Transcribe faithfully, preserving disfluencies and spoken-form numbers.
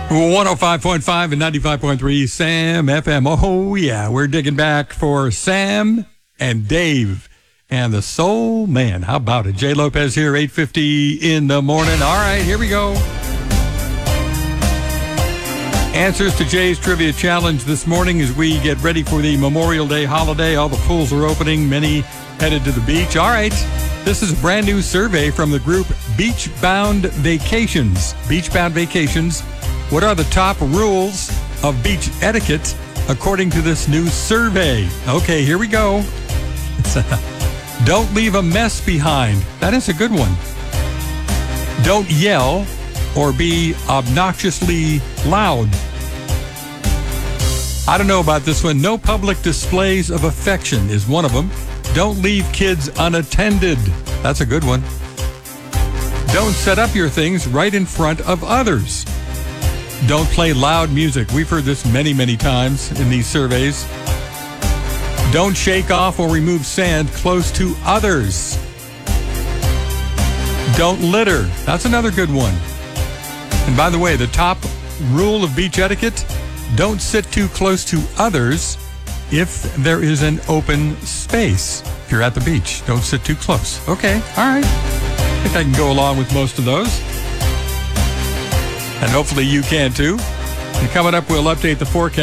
one oh five point five and ninety-five point three Sam F M. Oh, yeah. We're digging back for Sam and Dave and the Soul Man. How about it? Jay Lopez here, eight fifty in the morning. All right, here we go. Answers to Jay's Trivia Challenge this morning as we get ready for the Memorial Day holiday. All the pools are opening, many headed to the beach. All right, this is a brand new survey from the group Beachbound Vacations. Beachbound Vacations. What are the top rules of beach etiquette according to this new survey? Okay, here we go. It's a, don't leave a mess behind. That is a good one. Don't yell or be obnoxiously loud. I don't know about this one. No public displays of affection is one of them. Don't leave kids unattended. That's a good one. Don't set up your things right in front of others. Don't play loud music. We've heard this many, many times in these surveys. Don't shake off or remove sand close to others. Don't litter. That's another good one. And by the way, the top rule of beach etiquette, don't sit too close to others if there is an open space. If you're at the beach, don't sit too close. Okay, all right. I think I can go along with most of those. And hopefully you can too. And coming up, we'll update the forecast.